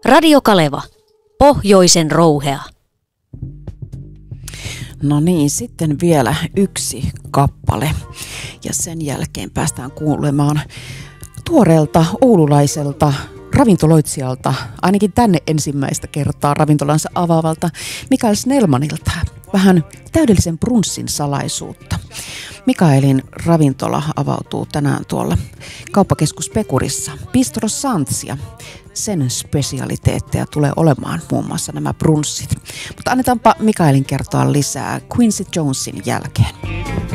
Radio Kaleva. Pohjoisen rouhea. No niin, sitten vielä yksi kappale ja sen jälkeen päästään kuulemaan tuoreelta oululaiselta ravintoloitsijalta, ainakin tänne ensimmäistä kertaa ravintolansa avaavalta Mikael Snellmanilta vähän täydellisen brunssin salaisuutta. Mikaelin ravintola avautuu tänään tuolla kauppakeskus Pekurissa. Bistro Santsia. Sen spesialiteetteja tulee olemaan muun muassa nämä brunssit. Mutta annetaanpa Mikaelin kertoa lisää Quincy Jonesin jälkeen.